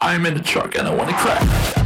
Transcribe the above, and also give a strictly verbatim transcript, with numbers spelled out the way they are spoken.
I'm in the truck and I wanna crack.